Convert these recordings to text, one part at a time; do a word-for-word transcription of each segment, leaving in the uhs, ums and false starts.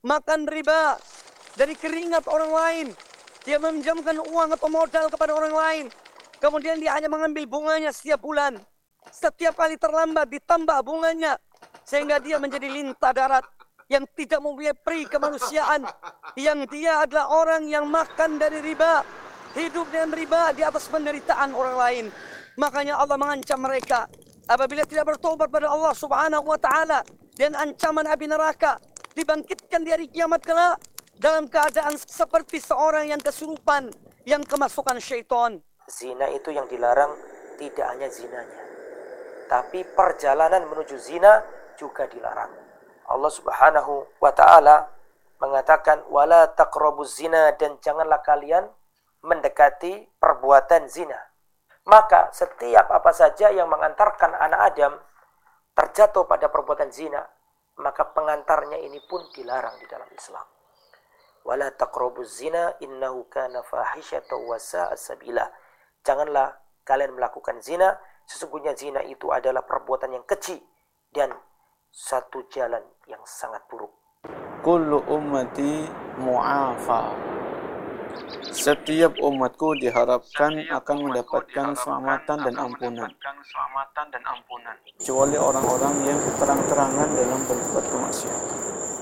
makan riba dari keringat orang lain. Dia meminjamkan uang atau modal kepada orang lain. Kemudian dia hanya mengambil bunganya setiap bulan. Setiap kali terlambat ditambah bunganya. Sehingga dia menjadi lintah darat yang tidak mempunyai peri kemanusiaan. Yang dia adalah orang yang makan dari riba. Hidup dengan riba di atas penderitaan orang lain. Makanya Allah mengancam mereka. Apabila tidak bertobat pada Allah subhanahu wa ta'ala. Dan ancaman api neraka. Dibangkitkan di hari kiamat kelak. Dalam keadaan seperti seorang yang kesurupan. Yang kemasukan syaitan. Zina itu yang dilarang tidak hanya zinanya. Tapi perjalanan menuju zina juga dilarang. Allah subhanahu wa ta'ala mengatakan. Wala taqrabuz zina. Dan janganlah kalian mendekati perbuatan zina. Maka setiap apa saja yang mengantarkan anak Adam terjatuh pada perbuatan zina, maka pengantarnya ini pun dilarang di dalam Islam. Wala taqrabuz zina innahu kana fahisyatan wa sa'a sabila. Janganlah kalian melakukan zina, sesungguhnya zina itu adalah perbuatan yang keji dan satu jalan yang sangat buruk. Kullu ummati mu'afa. Setiap umatku diharapkan akan mendapatkan keselamatan dan ampunan, kecuali orang-orang yang terang-terangan dalam berbuat kemaksiatan.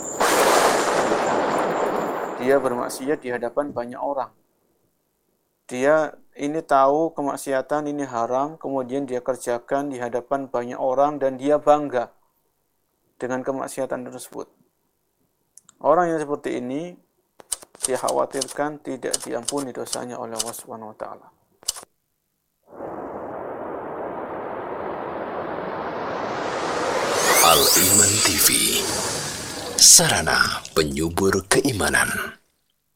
Dia bermaksiat di hadapan banyak orang. Dia ini tahu kemaksiatan ini haram, kemudian dia kerjakan di hadapan banyak orang dan dia bangga dengan kemaksiatan tersebut. Orang yang seperti ini dia khawatirkan tidak diampuni dosanya oleh Allah Subhanahu wa taala. Al Iman T V, sarana penyubur keimanan.